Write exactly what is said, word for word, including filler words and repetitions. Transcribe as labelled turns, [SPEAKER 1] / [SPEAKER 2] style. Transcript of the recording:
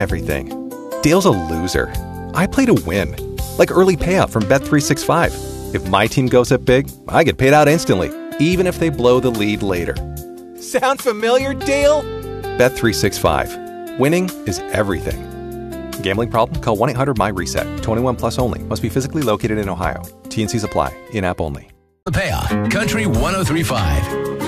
[SPEAKER 1] everything. Dale's a loser. I play to win. Like early payout from Bet three sixty-five. If my team goes up big, I get paid out instantly, even if they blow the lead later. Sound familiar, Dale? Bet three sixty-five. Winning is everything. Gambling problem? Call one eight hundred M Y reset. twenty-one plus only. Must be physically located in Ohio. T and C's apply. In-app only.
[SPEAKER 2] The Payoff, Country one oh three point five.